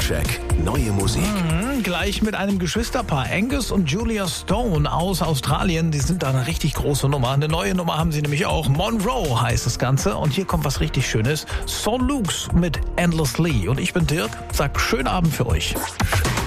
Musikcheck. Neue Musik. Gleich mit einem Geschwisterpaar, Angus und Julia Stone aus Australien. Die sind da eine richtig große Nummer. Eine neue Nummer haben sie nämlich auch. Monroe heißt das Ganze. Und hier kommt was richtig Schönes. Saul Lukes mit Endlessly. Und ich bin Dirk. Sag schönen Abend für euch.